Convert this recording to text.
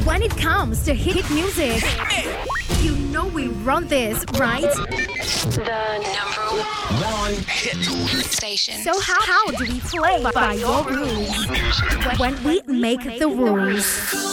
When it comes to hit music, you know we run this, right? The #1 hit station. So how do we play by your rules? When we make the rules.